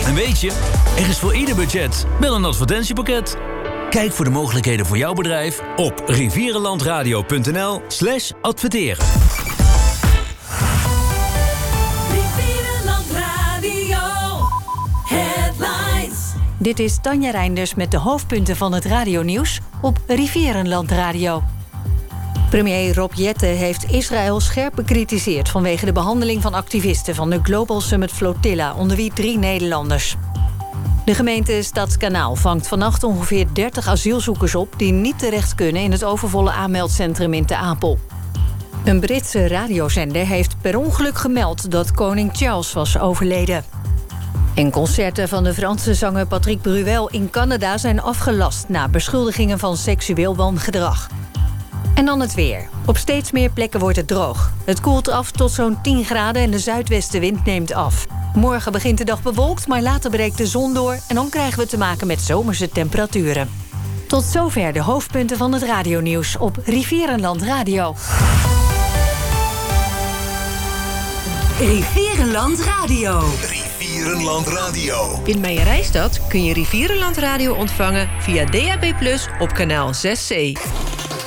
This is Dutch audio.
En weet je, er is voor ieder budget wel een advertentiepakket. Kijk voor de mogelijkheden voor jouw bedrijf op rivierenlandradio.nl/adverteren. Rivierenland Radio Headlines. Dit is Tanja Reinders met de hoofdpunten van het radionieuws op Rivierenland Radio. Premier Rob Jetten heeft Israël scherp bekritiseerd vanwege de behandeling van activisten van de Global Summit Flotilla, onder wie 3 Nederlanders. De gemeente Stadskanaal vangt vannacht ongeveer 30 asielzoekers op die niet terecht kunnen in het overvolle aanmeldcentrum in Te Apel. Een Britse radiozender heeft per ongeluk gemeld dat koning Charles was overleden. En concerten van de Franse zanger Patrick Bruel in Canada zijn afgelast na beschuldigingen van seksueel wangedrag. En dan het weer. Op steeds meer plekken wordt het droog. Het koelt af tot zo'n 10 graden en de zuidwestenwind neemt af. Morgen begint de dag bewolkt, maar later breekt de zon door en dan krijgen we te maken met zomerse temperaturen. Tot zover de hoofdpunten van het radionieuws op Rivierenland Radio. Rivierenland Radio. Rivierenland Radio. In Meijerijstad kun je Rivierenland Radio ontvangen via DAB+ op kanaal 6C.